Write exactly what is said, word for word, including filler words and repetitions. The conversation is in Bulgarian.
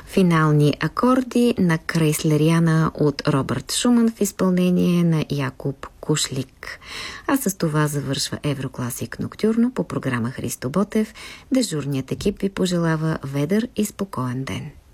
Финални акорди на Крейслериана от Робърт Шуман в изпълнение на Якуб Кушлик. А с това завършва Еврокласик ноктюрно по програма Христо Ботев. Дежурният екип ви пожелава ведър и спокоен ден.